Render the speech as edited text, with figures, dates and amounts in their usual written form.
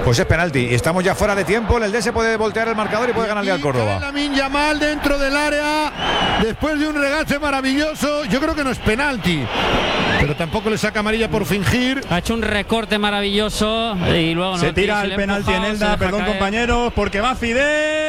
Pues es penalti. Y estamos ya fuera de tiempo. El Eldense puede voltear el marcador y puede ganarle al Córdoba. Lamine Yamal dentro del área. Después de un regache maravilloso. Yo creo que no es penalti. Pero tampoco le saca amarilla por fingir. Ha hecho un recorte maravilloso y luego se tira el penalti en Elda, perdón compañeros, porque va Fidel.